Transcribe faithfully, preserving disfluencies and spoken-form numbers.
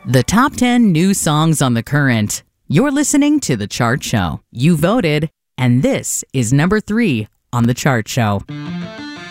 The top ten new songs on The Current. You're listening to The Chart Show. You voted, and this is number three on The Chart Show.